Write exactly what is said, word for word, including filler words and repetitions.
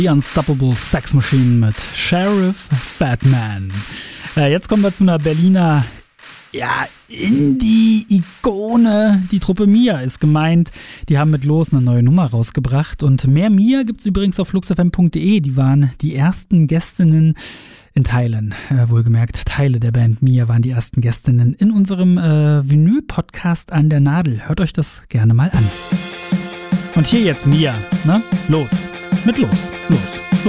The Unstoppable Sex Machine mit Sheriff Fatman. Äh, jetzt kommen wir zu einer Berliner ja, Indie-Ikone. Die Truppe Mia ist gemeint. Die haben mit Los eine neue Nummer rausgebracht. Und mehr Mia gibt's übrigens auf fluxfm punkt de. Die waren die ersten Gästinnen in Teilen. Äh, wohlgemerkt, Teile der Band Mia waren die ersten Gästinnen in unserem äh, Vinyl-Podcast An der Nadel. Hört euch das gerne mal an. Und hier jetzt Mia, ne? Los. Mit Los. Los.